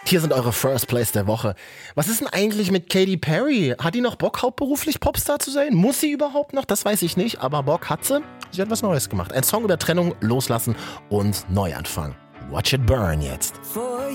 Hier sind eure First Plays der Woche. Was ist denn eigentlich mit Katy Perry? Hat die noch Bock, hauptberuflich Popstar zu sein? Muss sie überhaupt noch? Das weiß ich nicht, aber Bock hat sie. Sie hat was Neues gemacht. Ein Song über Trennung, Loslassen und Neuanfang. Watch it burn jetzt.